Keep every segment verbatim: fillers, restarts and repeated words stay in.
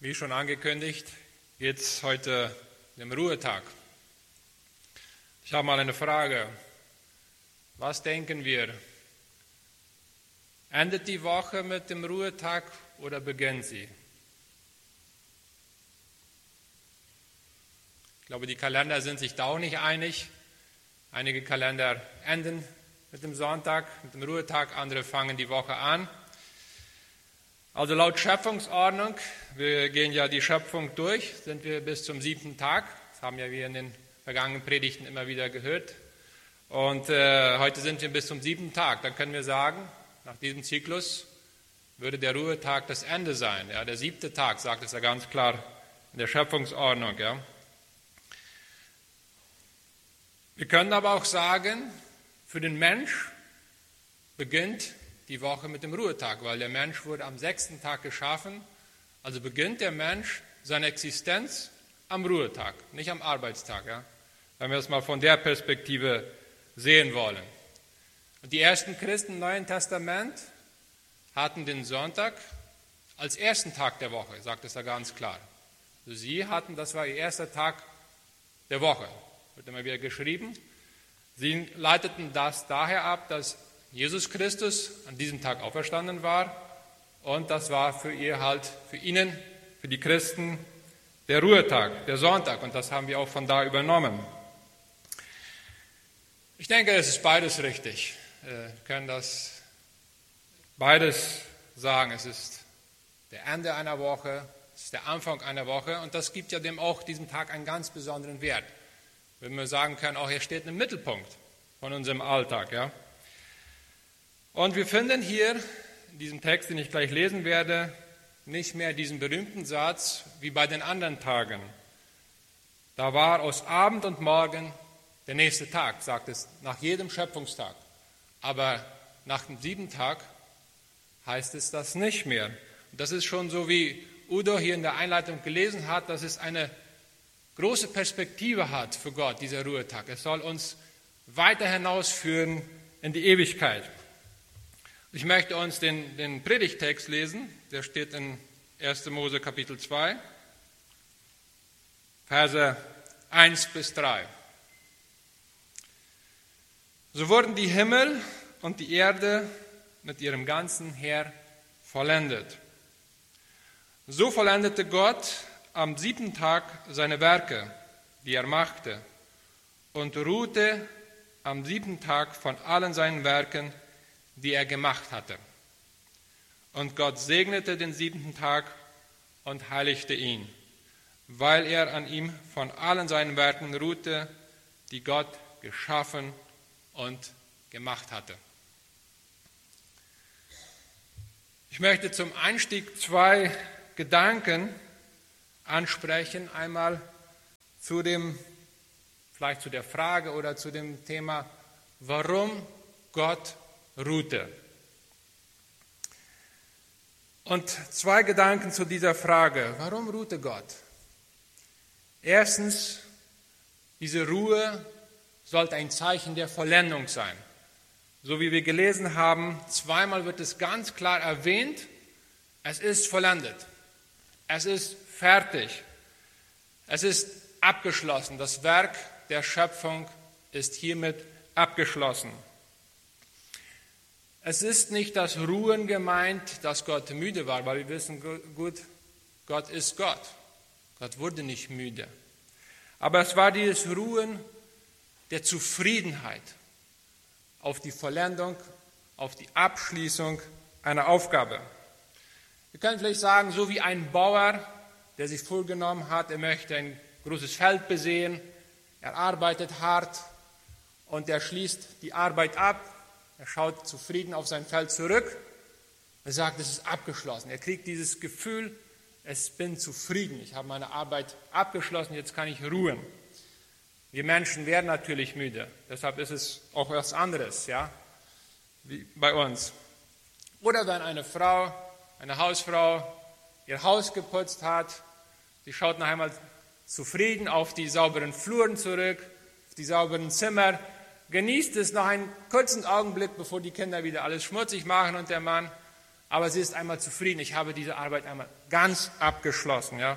Wie schon angekündigt, geht es heute dem Ruhetag. Ich habe mal eine Frage. Was denken wir? Endet die Woche mit dem Ruhetag oder beginnt sie? Ich glaube, die Kalender sind sich da auch nicht einig. Einige Kalender enden mit dem Sonntag, mit dem Ruhetag, andere fangen die Woche an. Also laut Schöpfungsordnung, wir gehen ja die Schöpfung durch, sind wir bis zum siebten Tag. Das haben ja wir in den vergangenen Predigten immer wieder gehört. Und äh, heute sind wir bis zum siebten Tag. Dann können wir sagen, nach diesem Zyklus würde der Ruhetag das Ende sein. Ja, der siebte Tag, sagt es ja ganz klar in der Schöpfungsordnung. Ja. Wir können aber auch sagen, für den Mensch beginnt die Woche mit dem Ruhetag, weil der Mensch wurde am sechsten Tag geschaffen, also beginnt der Mensch seine Existenz am Ruhetag, nicht am Arbeitstag, ja? Wenn wir es mal von der Perspektive sehen wollen. Und die ersten Christen im Neuen Testament hatten den Sonntag als ersten Tag der Woche, sagt es ja ganz klar. Also sie hatten, das war ihr erster Tag der Woche, wird immer wieder geschrieben. Sie leiteten das daher ab, dass Jesus Christus an diesem Tag auferstanden war und das war für ihr halt, für ihnen, für die Christen, der Ruhetag, der Sonntag und das haben wir auch von da übernommen. Ich denke, es ist beides richtig. Wir können das beides sagen. Es ist der Ende einer Woche, es ist der Anfang einer Woche und das gibt ja dem auch diesem Tag einen ganz besonderen Wert. Wenn wir sagen können, auch er steht im Mittelpunkt von unserem Alltag, ja. Und wir finden hier in diesem Text, den ich gleich lesen werde, nicht mehr diesen berühmten Satz wie bei den anderen Tagen. Da war aus Abend und Morgen der nächste Tag, sagt es nach jedem Schöpfungstag. Aber nach dem siebten Tag heißt es das nicht mehr. Und das ist schon so, wie Udo hier in der Einleitung gelesen hat, dass es eine große Perspektive hat für Gott, dieser Ruhetag. Es soll uns weiter hinausführen in die Ewigkeit. Ich möchte uns den, den Predigtext lesen, der steht in erster Mose Kapitel zwei, Verse eins bis drei. So wurden die Himmel und die Erde mit ihrem ganzen Heer vollendet. So vollendete Gott am siebten Tag seine Werke, die er machte, und ruhte am siebten Tag von allen seinen Werken, die er gemacht hatte. Und Gott segnete den siebten Tag und heiligte ihn, weil er an ihm von allen seinen Werken ruhte, die Gott geschaffen und gemacht hatte. Ich möchte zum Einstieg zwei Gedanken ansprechen. Einmal zu dem, vielleicht zu der Frage oder zu dem Thema, warum Gott ruhte. Und zwei Gedanken zu dieser Frage. Warum ruhte Gott? Erstens, diese Ruhe sollte ein Zeichen der Vollendung sein. So wie wir gelesen haben, zweimal wird es ganz klar erwähnt, es ist vollendet. Es ist fertig. Es ist abgeschlossen. Das Werk der Schöpfung ist hiermit abgeschlossen. Es ist nicht das Ruhen gemeint, dass Gott müde war, weil wir wissen gut, Gott ist Gott. Gott wurde nicht müde. Aber es war dieses Ruhen der Zufriedenheit auf die Vollendung, auf die Abschließung einer Aufgabe. Wir können vielleicht sagen, so wie ein Bauer, der sich vorgenommen hat, er möchte ein großes Feld besehen, er arbeitet hart und er schließt die Arbeit ab. Er schaut zufrieden auf sein Feld zurück. Er sagt, es ist abgeschlossen. Er kriegt dieses Gefühl, ich bin zufrieden. Ich habe meine Arbeit abgeschlossen, jetzt kann ich ruhen. Wir Menschen werden natürlich müde. Deshalb ist es auch was anderes, ja, wie bei uns. Oder wenn eine Frau, eine Hausfrau, ihr Haus geputzt hat, sie schaut noch einmal zufrieden auf die sauberen Fluren zurück, auf die sauberen Zimmer, genießt es noch einen kurzen Augenblick, bevor die Kinder wieder alles schmutzig machen und der Mann aber sie ist einmal zufrieden. Ich habe diese Arbeit einmal ganz abgeschlossen. Ja?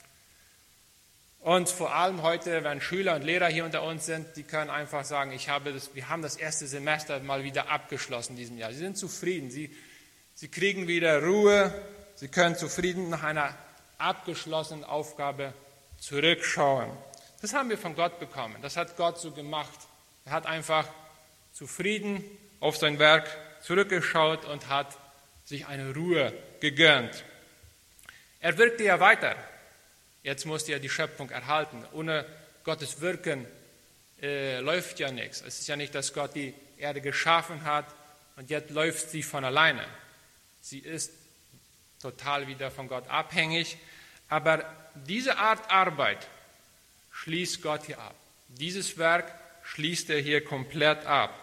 Und vor allem heute, wenn Schüler und Lehrer hier unter uns sind, die können einfach sagen, ich habe das, wir haben das erste Semester mal wieder abgeschlossen in diesem Jahr. Sie sind zufrieden, sie, sie kriegen wieder Ruhe, sie können zufrieden nach einer abgeschlossenen Aufgabe zurückschauen. Das haben wir von Gott bekommen, das hat Gott so gemacht. Er hat einfach zufrieden auf sein Werk zurückgeschaut und hat sich eine Ruhe gegönnt. Er wirkte ja weiter. Jetzt musste er die Schöpfung erhalten. Ohne Gottes Wirken äh, läuft ja nichts. Es ist ja nicht, dass Gott die Erde geschaffen hat und jetzt läuft sie von alleine. Sie ist total wieder von Gott abhängig. Aber diese Art Arbeit schließt Gott hier ab. Dieses Werk schließt er hier komplett ab.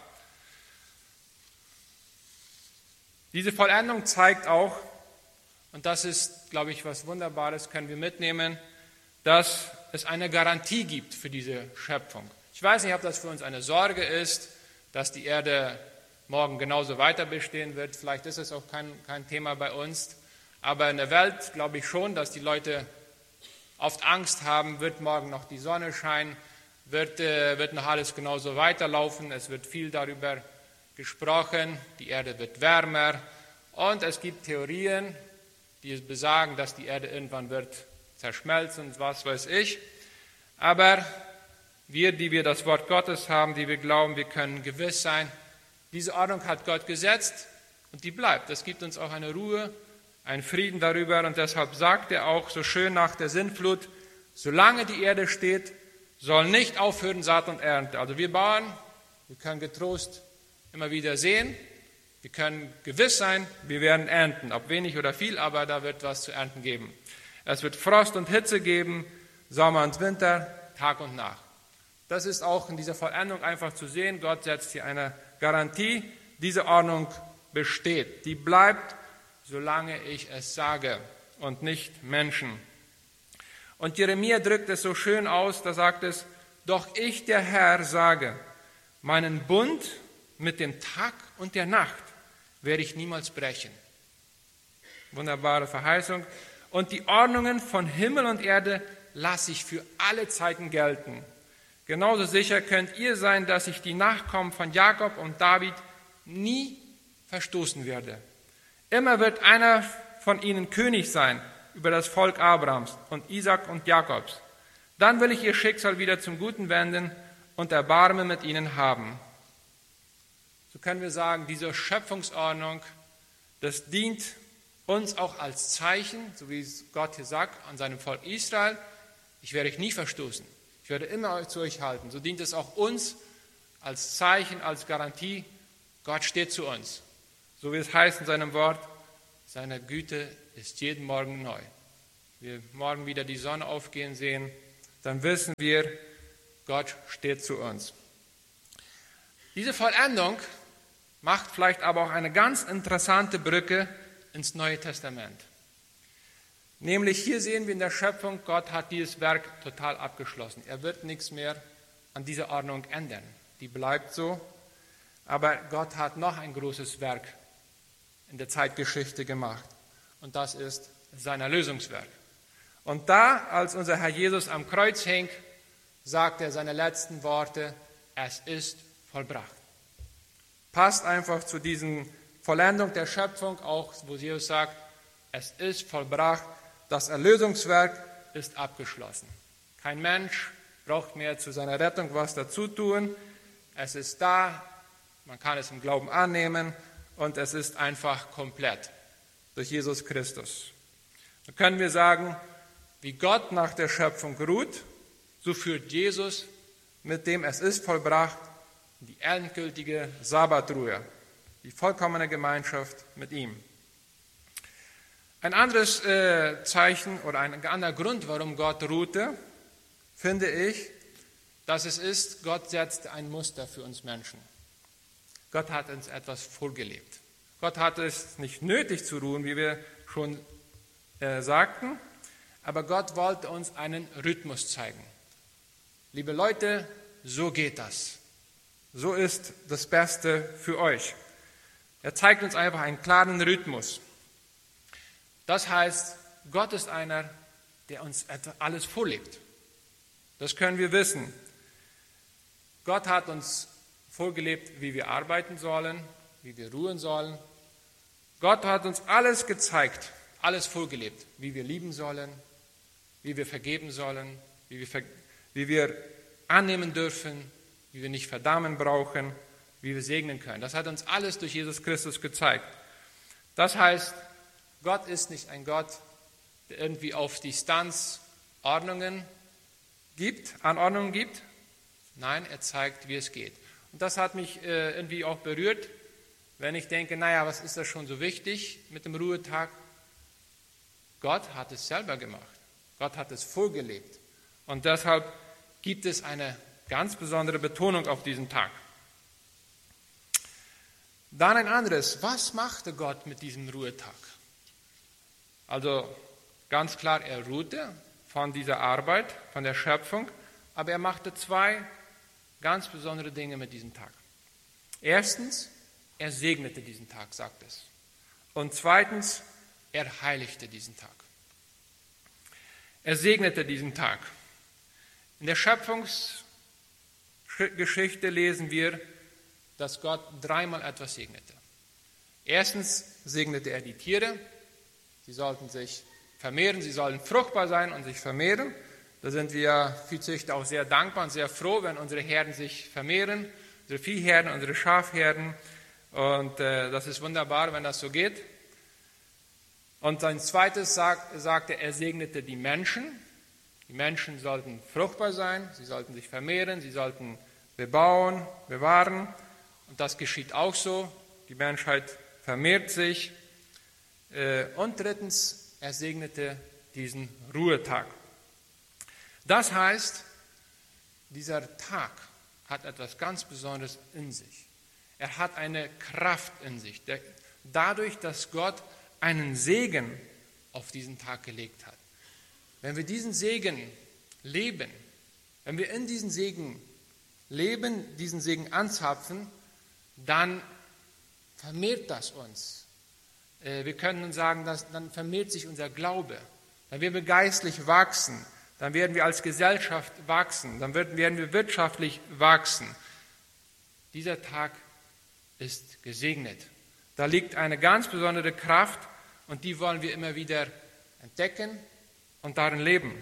Diese Vollendung zeigt auch, und das ist, glaube ich, was Wunderbares, können wir mitnehmen, dass es eine Garantie gibt für diese Schöpfung. Ich weiß nicht, ob das für uns eine Sorge ist, dass die Erde morgen genauso weiter bestehen wird. Vielleicht ist es auch kein, kein Thema bei uns. Aber in der Welt glaube ich schon, dass die Leute oft Angst haben, wird morgen noch die Sonne scheinen, wird, äh, wird noch alles genauso weiterlaufen. Es wird viel darüber gesprochen, die Erde wird wärmer. Und es gibt Theorien, die besagen, dass die Erde irgendwann wird zerschmelzen und was weiß ich. Aber wir, die wir das Wort Gottes haben, die wir glauben, wir können gewiss sein, diese Ordnung hat Gott gesetzt und die bleibt. Das gibt uns auch eine Ruhe, einen Frieden darüber. Und deshalb sagt er auch so schön nach der Sintflut, solange die Erde steht, soll nicht aufhören Saat und Ernte. Also wir Bauern, wir können getrost immer wieder sehen, wir können gewiss sein, wir werden ernten, ob wenig oder viel, aber da wird was zu ernten geben. Es wird Frost und Hitze geben, Sommer und Winter, Tag und Nacht. Das ist auch in dieser Vollendung einfach zu sehen. Gott setzt hier eine Garantie. Diese Ordnung besteht. Die bleibt, solange ich es sage und nicht Menschen. Und Jeremia drückt es so schön aus, da sagt es, doch ich, der Herr, sage, meinen Bund mit dem Tag und der Nacht werde ich niemals brechen. Wunderbare Verheißung. Und die Ordnungen von Himmel und Erde lasse ich für alle Zeiten gelten. Genauso sicher könnt ihr sein, dass ich die Nachkommen von Jakob und David nie verstoßen werde. Immer wird einer von ihnen König sein über das Volk Abrahams und Isaak und Jakobs. Dann will ich ihr Schicksal wieder zum Guten wenden und Erbarmen mit ihnen haben. So können wir sagen, diese Schöpfungsordnung, das dient uns auch als Zeichen, so wie es Gott hier sagt, an seinem Volk Israel. Ich werde euch nie verstoßen. Ich werde immer zu euch halten. So dient es auch uns als Zeichen, als Garantie. Gott steht zu uns. So wie es heißt in seinem Wort, seine Güte ist jeden Morgen neu. Wir morgen wieder die Sonne aufgehen sehen, dann wissen wir, Gott steht zu uns. Diese Vollendung macht vielleicht aber auch eine ganz interessante Brücke ins Neue Testament. Nämlich hier sehen wir in der Schöpfung, Gott hat dieses Werk total abgeschlossen. Er wird nichts mehr an dieser Ordnung ändern. Die bleibt so. Aber Gott hat noch ein großes Werk in der Zeitgeschichte gemacht. Und das ist sein Erlösungswerk. Und da, als unser Herr Jesus am Kreuz hing, sagt er seine letzten Worte, es ist vollbracht. Passt einfach zu diesen Vollendung der Schöpfung, auch wo Jesus sagt, es ist vollbracht, das Erlösungswerk ist abgeschlossen. Kein Mensch braucht mehr zu seiner Rettung was dazu tun. Es ist da, man kann es im Glauben annehmen und es ist einfach komplett durch Jesus Christus. So können wir sagen, wie Gott nach der Schöpfung ruht, so führt Jesus mit dem es ist vollbracht die endgültige Sabbatruhe. Die vollkommene Gemeinschaft mit ihm. Ein anderes äh, Zeichen oder ein anderer Grund, warum Gott ruhte, finde ich, dass es ist, Gott setzt ein Muster für uns Menschen. Gott hat uns etwas vorgelebt. Gott hat es nicht nötig zu ruhen, wie wir schon äh, sagten, aber Gott wollte uns einen Rhythmus zeigen. Liebe Leute, so geht das. So ist das Beste für euch. Er zeigt uns einfach einen klaren Rhythmus. Das heißt, Gott ist einer, der uns alles vorlebt. Das können wir wissen. Gott hat uns vorgelebt, wie wir arbeiten sollen, wie wir ruhen sollen. Gott hat uns alles gezeigt, alles vorgelebt, wie wir lieben sollen, wie wir vergeben sollen, wie wir, ver- wie wir annehmen dürfen, wie wir nicht verdammen brauchen, wie wir segnen können. Das hat uns alles durch Jesus Christus gezeigt. Das heißt, Gott ist nicht ein Gott, der irgendwie auf Distanz Ordnungen gibt, Anordnungen gibt. Nein, er zeigt, wie es geht. Und das hat mich äh, irgendwie auch berührt, wenn ich denke, naja, was ist das schon so wichtig mit dem Ruhetag? Gott hat es selber gemacht. Gott hat es vorgelebt. Und deshalb gibt es eine ganz besondere Betonung auf diesen Tag. Dann ein anderes. Was machte Gott mit diesem Ruhetag? Also ganz klar, er ruhte von dieser Arbeit, von der Schöpfung, aber er machte zwei ganz besondere Dinge mit diesem Tag. Erstens, er segnete diesen Tag, sagt es. Und zweitens, er heiligte diesen Tag. Er segnete diesen Tag. In der Schöpfungsgeschichte lesen wir, dass Gott dreimal etwas segnete. Erstens segnete er die Tiere. Sie sollten sich vermehren, sie sollten fruchtbar sein und sich vermehren. Da sind wir Viehzüchter auch sehr dankbar und sehr froh, wenn unsere Herden sich vermehren, unsere Viehherden, unsere Schafherden. Und äh, das ist wunderbar, wenn das so geht. Und sein zweites sagt, sagte, er segnete die Menschen. Die Menschen sollten fruchtbar sein, sie sollten sich vermehren, sie sollten bebauen, bewahren. Und das geschieht auch so. Die Menschheit vermehrt sich. Äh, und drittens, er segnete diesen Ruhetag. Das heißt, dieser Tag hat etwas ganz Besonderes in sich. Er hat eine Kraft in sich. Der, dadurch, dass Gott einen Segen auf diesen Tag gelegt hat. Wenn wir diesen Segen leben, wenn wir in diesen Segen leben, diesen Segen anzapfen, dann vermehrt das uns. Wir können sagen, dass, dann vermehrt sich unser Glaube. Dann werden wir geistlich wachsen. Dann werden wir als Gesellschaft wachsen. Dann werden wir wirtschaftlich wachsen. Dieser Tag ist gesegnet. Da liegt eine ganz besondere Kraft und die wollen wir immer wieder entdecken und darin leben.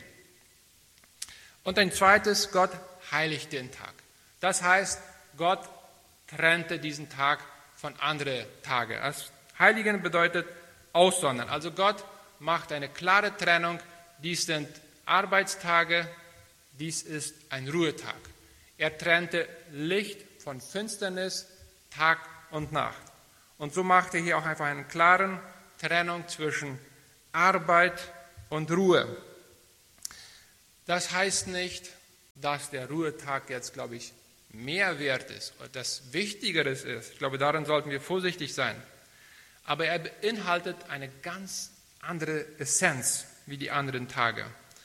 Und ein zweites, Gott heiligte den Tag. Das heißt, Gott trennte diesen Tag von anderen Tagen. Das Heiligen bedeutet aussondern. Also Gott macht eine klare Trennung. Dies sind Arbeitstage, dies ist ein Ruhetag. Er trennte Licht von Finsternis, Tag und Nacht. Und so machte er hier auch einfach eine klare Trennung zwischen Arbeit und Ruhe. Das heißt nicht, dass der Ruhetag jetzt, glaube ich, mehr wert ist oder das Wichtigeres ist. Ich glaube, darin sollten wir vorsichtig sein. Aber er beinhaltet eine ganz andere Essenz wie die anderen Tage.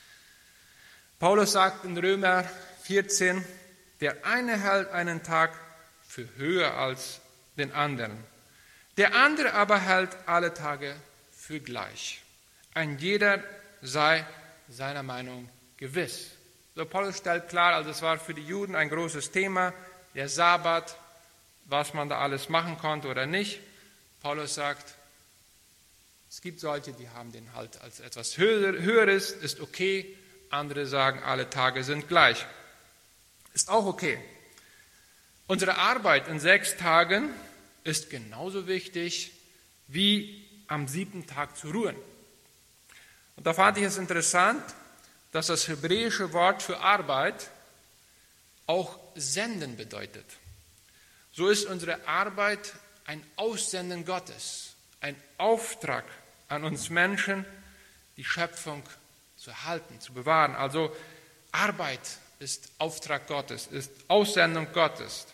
Paulus sagt in Römer vierzehn, der eine hält einen Tag für höher als den anderen. Der andere aber hält alle Tage für gleich. Ein jeder sei seiner Meinung gewiss. So, Paulus stellt klar, also es war für die Juden ein großes Thema, der Sabbat, was man da alles machen konnte oder nicht. Paulus sagt, es gibt solche, die haben den halt als etwas Höheres, ist okay. Andere sagen, alle Tage sind gleich. Ist auch okay. Unsere Arbeit in sechs Tagen ist genauso wichtig, wie am siebten Tag zu ruhen. Und da fand ich es interessant, dass das hebräische Wort für Arbeit auch senden bedeutet. So ist unsere Arbeit ein Aussenden Gottes, ein Auftrag an uns Menschen, die Schöpfung zu erhalten, zu bewahren. Also Arbeit ist Auftrag Gottes, ist Aussendung Gottes.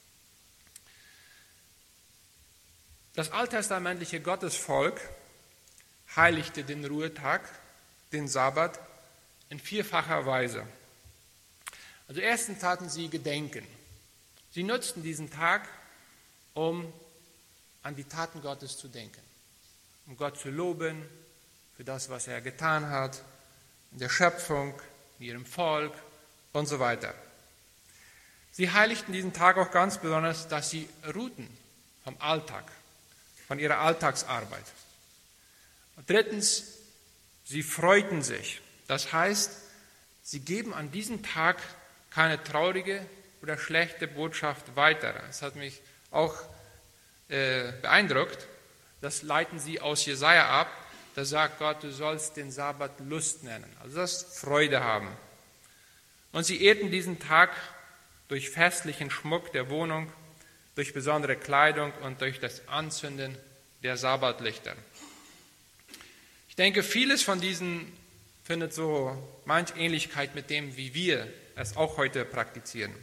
Das alttestamentliche Gottesvolk heiligte den Ruhetag, den Sabbat, in vierfacher Weise. Also erstens taten sie Gedenken. Sie nutzten diesen Tag, um an die Taten Gottes zu denken, um Gott zu loben, für das, was er getan hat, in der Schöpfung, in ihrem Volk und so weiter. Sie heiligten diesen Tag auch ganz besonders, dass sie ruhten vom Alltag, von ihrer Alltagsarbeit. Und drittens, sie freuten sich. Das heißt, sie geben an diesem Tag keine traurige oder schlechte Botschaft weiter. Das hat mich auch äh, beeindruckt. Das leiten sie aus Jesaja ab. Da sagt Gott, du sollst den Sabbat Lust nennen. Also das Freude haben. Und sie ehrten diesen Tag durch festlichen Schmuck der Wohnung, durch besondere Kleidung und durch das Anzünden der Sabbatlichter. Ich denke, vieles von diesen findet so manch Ähnlichkeit mit dem, wie wir es auch heute praktizieren.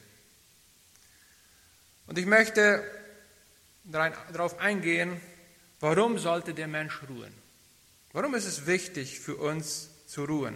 Und ich möchte darauf eingehen, warum sollte der Mensch ruhen? Warum ist es wichtig für uns zu ruhen?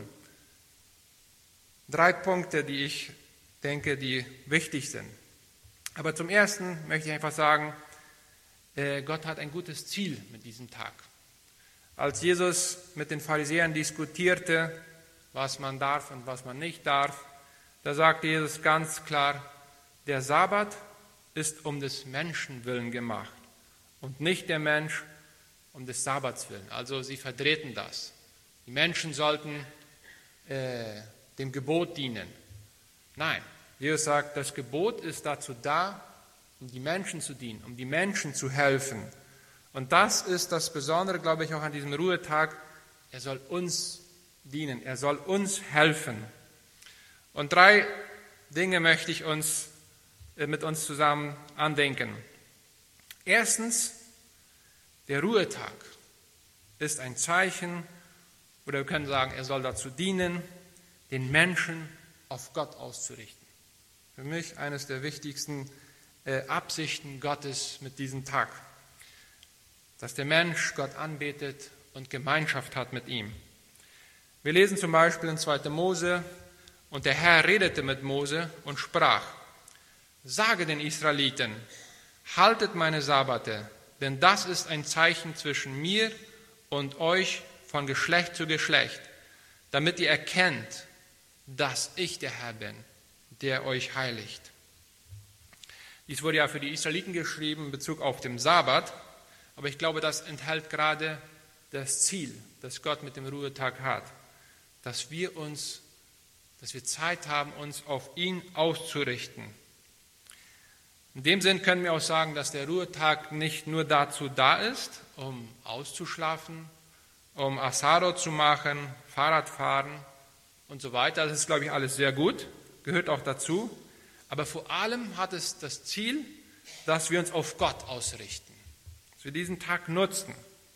Drei Punkte, die ich denke, die wichtig sind. Aber zum Ersten möchte ich einfach sagen, Gott hat ein gutes Ziel mit diesem Tag. Als Jesus mit den Pharisäern diskutierte, was man darf und was man nicht darf, da sagte Jesus ganz klar, der Sabbat ist um des Menschen willen gemacht und nicht der Mensch um des Sabbats willen. Also sie verdrehten das. Die Menschen sollten äh, dem Gebot dienen. Nein, Jesus sagt, das Gebot ist dazu da, um die Menschen zu dienen, um die Menschen zu helfen. Und das ist das Besondere, glaube ich, auch an diesem Ruhetag. Er soll uns dienen, er soll uns helfen. Und drei Dinge möchte ich uns mit uns zusammen andenken. Erstens, der Ruhetag ist ein Zeichen, oder wir können sagen, er soll dazu dienen, den Menschen auf Gott auszurichten. Für mich eines der wichtigsten äh, Absichten Gottes mit diesem Tag, dass der Mensch Gott anbetet und Gemeinschaft hat mit ihm. Wir lesen zum Beispiel in zweiter Mose, und der Herr redete mit Mose und sprach, sage den Israeliten, haltet meine Sabbate, denn das ist ein Zeichen zwischen mir und euch von Geschlecht zu Geschlecht, damit ihr erkennt, dass ich der Herr bin, der euch heiligt. Dies wurde ja für die Israeliten geschrieben in Bezug auf den Sabbat, aber ich glaube, das enthält gerade das Ziel, das Gott mit dem Ruhetag hat, dass wir uns, dass wir Zeit haben, uns auf ihn auszurichten. In dem Sinn können wir auch sagen, dass der Ruhetag nicht nur dazu da ist, um auszuschlafen, um Asaro zu machen, Fahrradfahren und so weiter. Das ist, glaube ich, alles sehr gut, gehört auch dazu. Aber vor allem hat es das Ziel, dass wir uns auf Gott ausrichten, dass wir diesen Tag nutzen.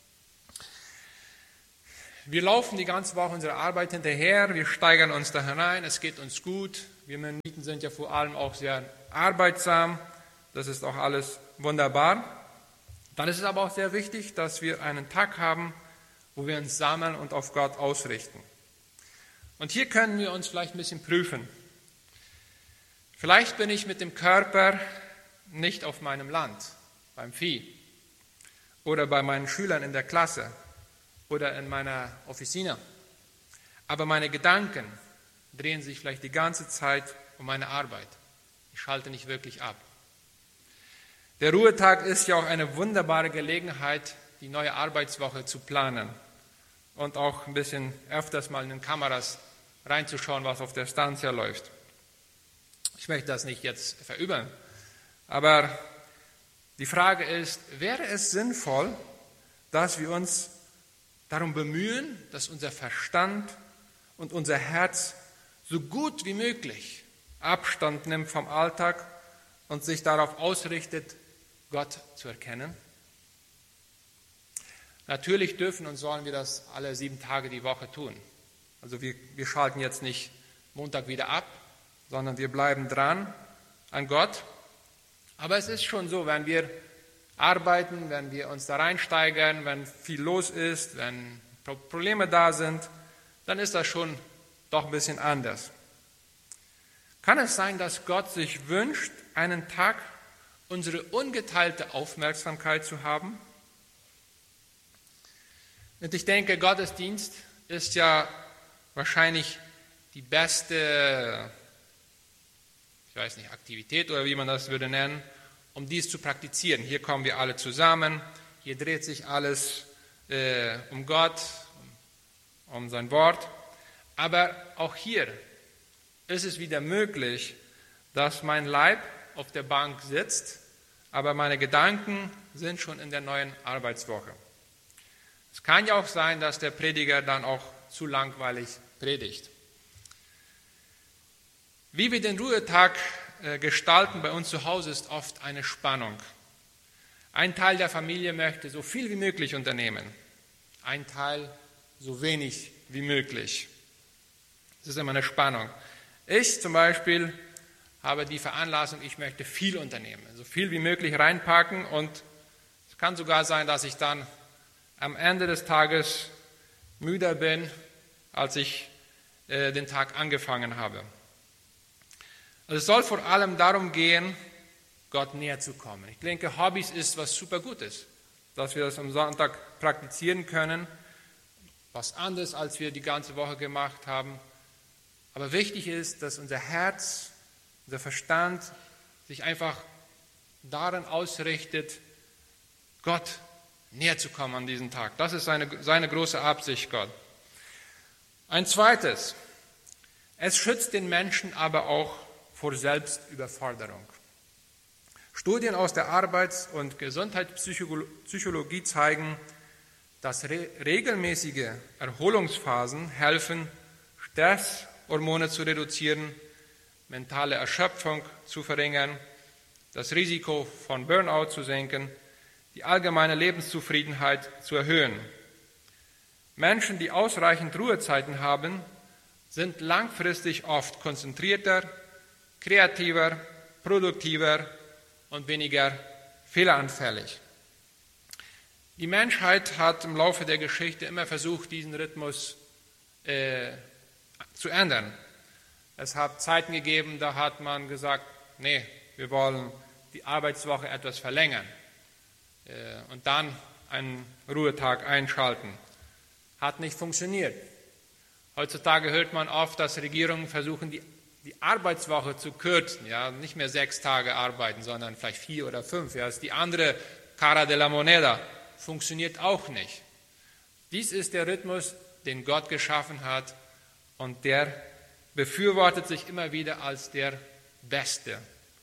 Wir laufen die ganze Woche unserer Arbeit hinterher, wir steigern uns da hinein, es geht uns gut. Wir Mennoniten sind ja vor allem auch sehr arbeitsam, das ist auch alles wunderbar. Dann ist es aber auch sehr wichtig, dass wir einen Tag haben, wo wir uns sammeln und auf Gott ausrichten. Und hier können wir uns vielleicht ein bisschen prüfen. Vielleicht bin ich mit dem Körper nicht auf meinem Land, beim Vieh oder bei meinen Schülern in der Klasse oder in meiner Officina. Aber meine Gedanken drehen sich vielleicht die ganze Zeit um meine Arbeit. Ich schalte nicht wirklich ab. Der Ruhetag ist ja auch eine wunderbare Gelegenheit, die neue Arbeitswoche zu planen und auch ein bisschen öfters mal in den Kameras reinzuschauen, was auf der Stanza läuft. Ich möchte das nicht jetzt verübeln, aber die Frage ist, wäre es sinnvoll, dass wir uns darum bemühen, dass unser Verstand und unser Herz so gut wie möglich Abstand nimmt vom Alltag und sich darauf ausrichtet, Gott zu erkennen? Natürlich dürfen und sollen wir das alle sieben Tage die Woche tun. Also wir, wir schalten jetzt nicht Montag wieder ab, sondern wir bleiben dran an Gott. Aber es ist schon so, wenn wir arbeiten, wenn wir uns da reinsteigern, wenn viel los ist, wenn Probleme da sind, dann ist das schon doch ein bisschen anders. Kann es sein, dass Gott sich wünscht, einen Tag unsere ungeteilte Aufmerksamkeit zu haben? Und ich denke, Gottesdienst ist ja wahrscheinlich die beste, ich weiß nicht, Aktivität oder wie man das würde nennen, um dies zu praktizieren. Hier kommen wir alle zusammen, hier dreht sich alles äh, um Gott, um, um sein Wort. Aber auch hier ist es wieder möglich, dass mein Leib auf der Bank sitzt, aber meine Gedanken sind schon in der neuen Arbeitswoche. Es kann ja auch sein, dass der Prediger dann auch zu langweilig predigt. Wie wir den Ruhetag äh, gestalten bei uns zu Hause, ist oft eine Spannung. Ein Teil der Familie möchte so viel wie möglich unternehmen, ein Teil so wenig wie möglich. Das ist immer eine Spannung. Ich zum Beispiel habe die Veranlassung, ich möchte viel unternehmen, so viel wie möglich reinpacken, und es kann sogar sein, dass ich dann am Ende des Tages müder bin, als ich äh, den Tag angefangen habe. Also es soll vor allem darum gehen, Gott näher zu kommen. Ich denke, Hobbys ist was super Gutes, dass wir das am Sonntag praktizieren können, was anderes, als wir die ganze Woche gemacht haben. Aber wichtig ist, dass unser Herz, unser Verstand sich einfach darin ausrichtet, Gott näher zu kommen an diesem Tag. Das ist seine, seine große Absicht, Gott. Ein zweites, es schützt den Menschen aber auch vor Selbstüberforderung. Studien aus der Arbeits- und Gesundheitspsychologie zeigen, dass re- regelmäßige Erholungsphasen helfen, Stresshormone zu reduzieren, mentale Erschöpfung zu verringern, das Risiko von Burnout zu senken, die allgemeine Lebenszufriedenheit zu erhöhen. Menschen, die ausreichend Ruhezeiten haben, sind langfristig oft konzentrierter, kreativer, produktiver und weniger fehleranfällig. Die Menschheit hat im Laufe der Geschichte immer versucht, diesen Rhythmus äh, zu ändern. Es hat Zeiten gegeben, da hat man gesagt, nee, wir wollen die Arbeitswoche etwas verlängern äh, und dann einen Ruhetag einschalten. Hat nicht funktioniert. Heutzutage hört man oft, dass Regierungen versuchen, die, die Arbeitswoche zu kürzen. Ja, nicht mehr sechs Tage arbeiten, sondern vielleicht vier oder fünf. Ja, das ist die andere Cara de la Moneda. Funktioniert auch nicht. Dies ist der Rhythmus, den Gott geschaffen hat, und der befürwortet sich immer wieder als der Beste.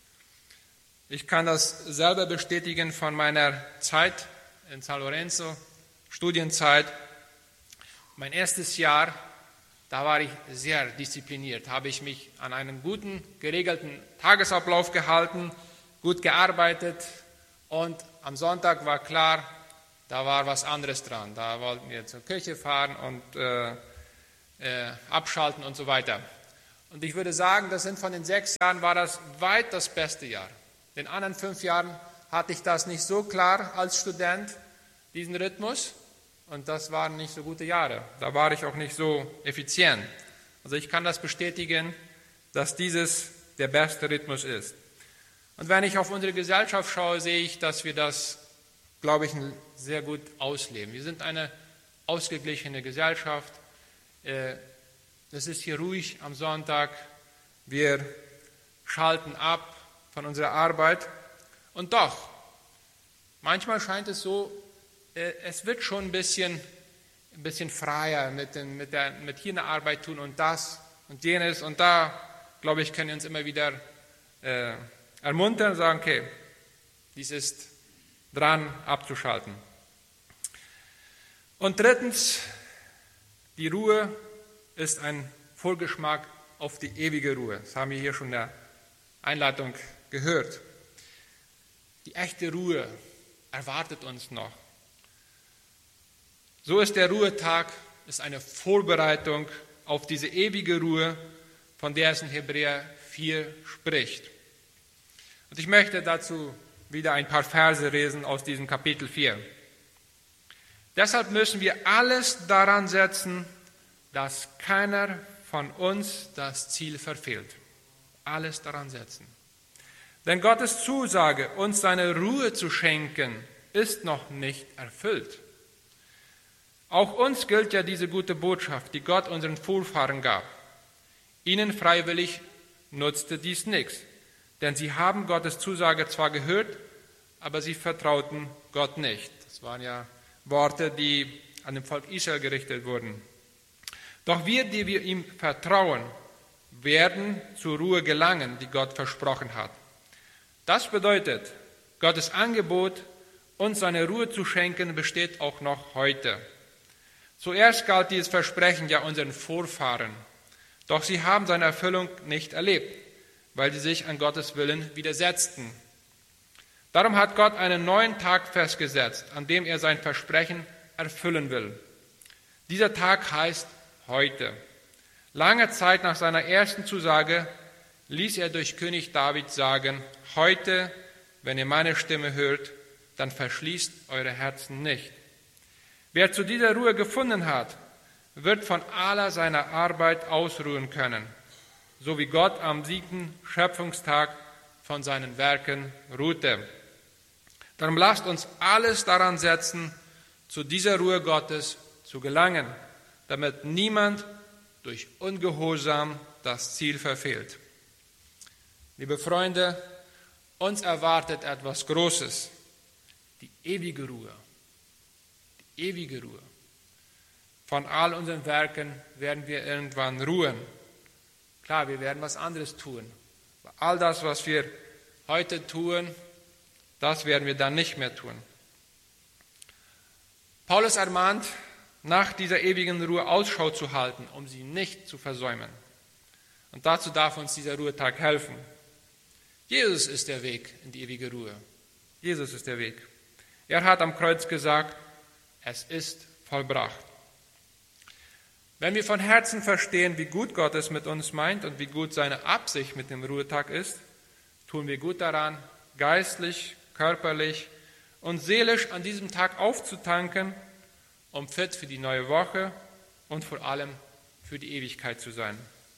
Ich kann das selber bestätigen von meiner Zeit in San Lorenzo, Studienzeit. Mein erstes Jahr, da war ich sehr diszipliniert, habe ich mich an einen guten, geregelten Tagesablauf gehalten, gut gearbeitet, und am Sonntag war klar, da war was anderes dran. Da wollten wir zur Kirche fahren und äh, äh, abschalten und so weiter. Und ich würde sagen, das sind von den sechs Jahren war das weit das beste Jahr. In den anderen fünf Jahren hatte ich das nicht so klar als Student, diesen Rhythmus. Und das waren nicht so gute Jahre. Da war ich auch nicht so effizient. Also ich kann das bestätigen, dass dieses der beste Rhythmus ist. Und wenn ich auf unsere Gesellschaft schaue, sehe ich, dass wir das, glaube ich, sehr gut ausleben. Wir sind eine ausgeglichene Gesellschaft. Es ist hier ruhig am Sonntag. Wir schalten ab von unserer Arbeit. Und doch, manchmal scheint es so, es wird schon ein bisschen, ein bisschen freier mit, den, mit, der, mit hier eine Arbeit tun und das und jenes. Und da, glaube ich, können wir uns immer wieder äh, ermuntern und sagen, okay, dies ist dran abzuschalten. Und drittens, die Ruhe ist ein Vorgeschmack auf die ewige Ruhe. Das haben wir hier schon in der Einleitung gehört. Die echte Ruhe erwartet uns noch. So ist der Ruhetag ist eine Vorbereitung auf diese ewige Ruhe, von der es in Hebräer vier spricht. Und ich möchte dazu wieder ein paar Verse lesen aus diesem Kapitel vier. Deshalb müssen wir alles daran setzen, dass keiner von uns das Ziel verfehlt. Alles daran setzen. Denn Gottes Zusage, uns seine Ruhe zu schenken, ist noch nicht erfüllt. Auch uns gilt ja diese gute Botschaft, die Gott unseren Vorfahren gab. Ihnen freiwillig nutzte dies nichts, denn sie haben Gottes Zusage zwar gehört, aber sie vertrauten Gott nicht. Das waren ja Worte, die an dem Volk Israel gerichtet wurden. Doch wir, die wir ihm vertrauen, werden zur Ruhe gelangen, die Gott versprochen hat. Das bedeutet, Gottes Angebot, uns seine Ruhe zu schenken, besteht auch noch heute. Zuerst galt dieses Versprechen ja unseren Vorfahren, doch sie haben seine Erfüllung nicht erlebt, weil sie sich an Gottes Willen widersetzten. Darum hat Gott einen neuen Tag festgesetzt, an dem er sein Versprechen erfüllen will. Dieser Tag heißt heute. Lange Zeit nach seiner ersten Zusage ließ er durch König David sagen, heute, wenn ihr meine Stimme hört, dann verschließt eure Herzen nicht. Wer zu dieser Ruhe gefunden hat, wird von aller seiner Arbeit ausruhen können, so wie Gott am siebten Schöpfungstag von seinen Werken ruhte. Darum lasst uns alles daran setzen, zu dieser Ruhe Gottes zu gelangen, damit niemand durch Ungehorsam das Ziel verfehlt. Liebe Freunde, uns erwartet etwas Großes, die ewige Ruhe. Die ewige Ruhe. Von all unseren Werken werden wir irgendwann ruhen. Klar, wir werden was anderes tun. Aber all das, was wir heute tun, das werden wir dann nicht mehr tun. Paulus ermahnt, nach dieser ewigen Ruhe Ausschau zu halten, um sie nicht zu versäumen. Und dazu darf uns dieser Ruhetag helfen. Jesus ist der Weg in die ewige Ruhe. Jesus ist der Weg. Er hat am Kreuz gesagt, es ist vollbracht. Wenn wir von Herzen verstehen, wie gut Gott es mit uns meint und wie gut seine Absicht mit dem Ruhetag ist, tun wir gut daran, geistlich, körperlich und seelisch an diesem Tag aufzutanken, um fit für die neue Woche und vor allem für die Ewigkeit zu sein.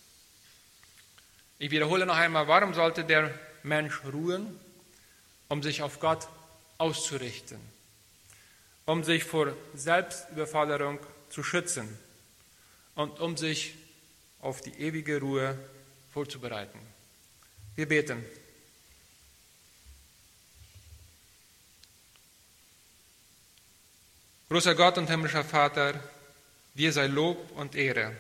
Ich wiederhole noch einmal, warum sollte der Mensch ruhen? Um sich auf Gott auszurichten, um sich vor Selbstüberforderung zu schützen und um sich auf die ewige Ruhe vorzubereiten. Wir beten. Großer Gott und himmlischer Vater, dir sei Lob und Ehre.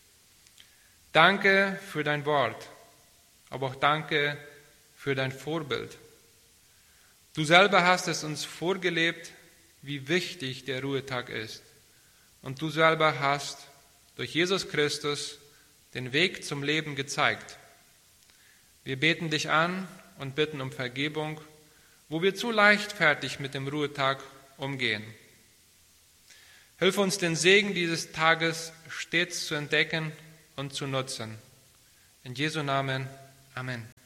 Danke für dein Wort, aber auch danke für dein Vorbild. Du selber hast es uns vorgelebt, wie wichtig der Ruhetag ist. Und du selber hast durch Jesus Christus den Weg zum Leben gezeigt. Wir beten dich an und bitten um Vergebung, wo wir zu leichtfertig mit dem Ruhetag umgehen. Hilf uns, den Segen dieses Tages stets zu entdecken und zu nutzen. In Jesu Namen. Amen.